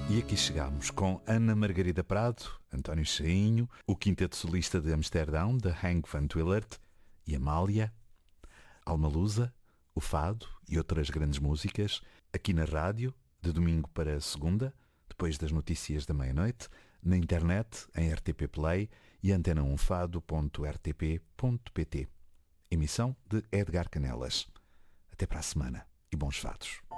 E aqui chegamos com Ana Margarida Prado, António Chainho, o Quinteto Solista de Amsterdão, de Henk van Twillert, e Amália, Alma Lusa, o Fado e outras grandes músicas, aqui na rádio, de domingo para segunda, depois das notícias da meia-noite, na internet, em RTP Play e antena1fado.rtp.pt. Emissão de Edgar Canelas. Até para a semana e bons fados.